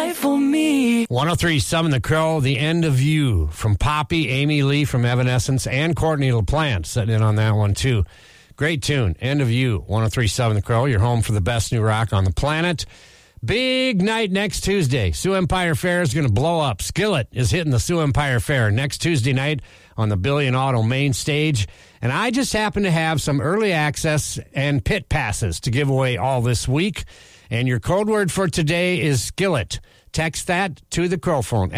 life for me. 103.7 The Crow, The End of You from Poppy, Amy Lee from Evanescence, and Courtney LaPlante sitting in on that one too. Great tune, End of You, 103.7 The Crow, your home for the best new rock on the planet. Big night next Tuesday. Sioux Empire Fair is going to blow up. Skillet is hitting the Sioux Empire Fair next Tuesday night on the Billion Auto main stage. And I just happen to have some early access and pit passes to give away all this week. And your code word for today is Skillet. Text that to the Crow phone,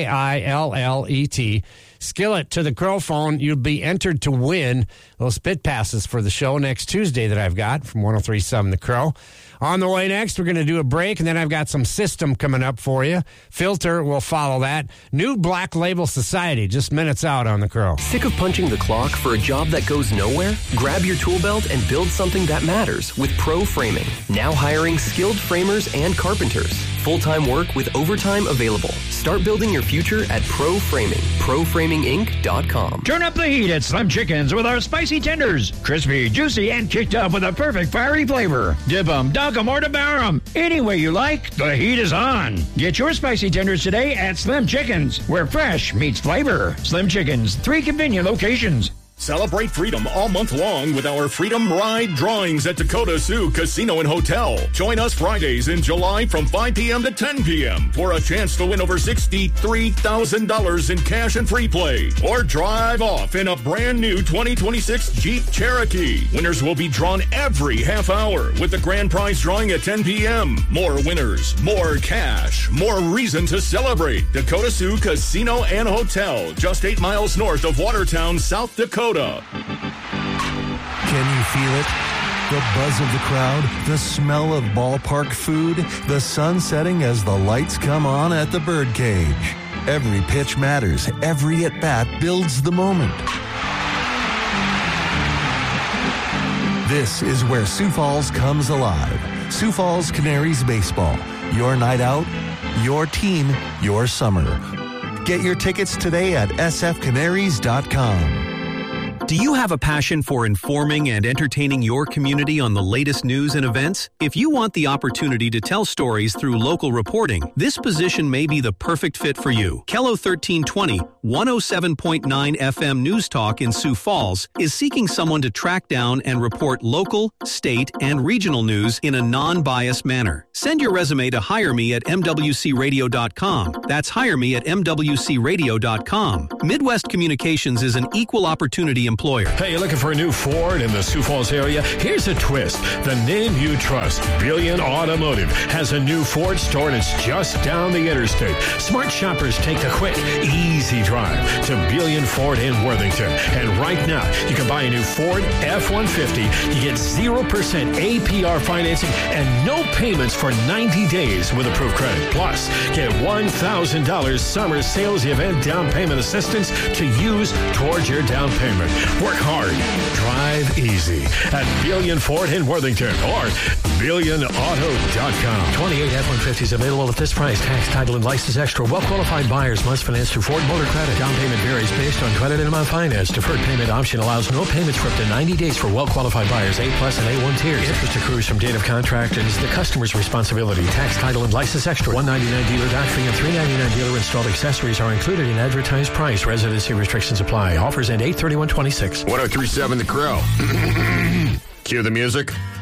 Skillet. Skillet to the Crow phone. You'll be entered to win those pit passes for the show next Tuesday that I've got from 103.7 The Crow. On the way next, we're going to do a break, and then I've got some System coming up for you. Filter will follow that. New Black Label Society, just minutes out on The Crow. Sick of punching the clock for a job that goes nowhere? Grab your tool belt and build something that matters with Pro Framing. Now hiring skilled framers and carpenters. Full-time work with overtime available. Start building your future at Pro Framing. ProFramingInc.com. Turn up the heat at Slim Chickens with our spicy tenders. Crispy, juicy, and kicked up with a perfect fiery flavor. Dip them, dunk them, or devour them. Any way you like, the heat is on. Get your spicy tenders today at Slim Chickens, where fresh meets flavor. Slim Chickens, 3 convenient locations. Celebrate freedom all month long with our Freedom Ride drawings at Dakota Sioux Casino and Hotel. Join us Fridays in July from 5 p.m. to 10 p.m. for a chance to win over $63,000 in cash and free play. Or drive off in a brand new 2026 Jeep Cherokee. Winners will be drawn every half hour with the grand prize drawing at 10 p.m. More winners, more cash, more reason to celebrate. Dakota Sioux Casino and Hotel, just 8 miles north of Watertown, South Dakota. Can you feel it? The buzz of the crowd, the smell of ballpark food, the sun setting as the lights come on at the Birdcage. Every pitch matters. Every at-bat builds the moment. This is where Sioux Falls comes alive. Sioux Falls Canaries Baseball. Your night out, your team, your summer. Get your tickets today at sfcanaries.com. Do you have a passion for informing and entertaining your community on the latest news and events? If you want the opportunity to tell stories through local reporting, this position may be the perfect fit for you. Kello 1320, 107.9 FM News Talk in Sioux Falls is seeking someone to track down and report local, state, and regional news in a non-biased manner. Send your resume to hireme@mwcradio.com. That's hireme@mwcradio.com. Midwest Communications is an equal opportunity employer. Hey, looking for a new Ford in the Sioux Falls area? Here's a twist. The name you trust, Billion Automotive, has a new Ford store and it's just down the interstate. Smart shoppers take the quick, easy drive to Billion Ford in Worthington. And right now, you can buy a new Ford F-150. You get 0% APR financing and no payments for 90 days with approved credit. Plus, get $1,000 summer sales event down payment assistance to use towards your down payment. Work hard, drive easy at Billion Ford in Worthington or BillionAuto.com. 28 F-150s available at this price. Tax, title, and license extra. Well-qualified buyers must finance through Ford Motor Credit. Down payment varies based on credit and amount financed. Deferred payment option allows no payments for up to 90 days for well-qualified buyers, A+ and A1 tiers. Interest accrues from date of contract and is the customer's responsibility. Tax, title, and license extra. $199 dealer dock fee and $399 dealer installed accessories are included in advertised price. Residency restrictions apply. Offers end 8/31/26. 103.7 The Crow. Cue the music.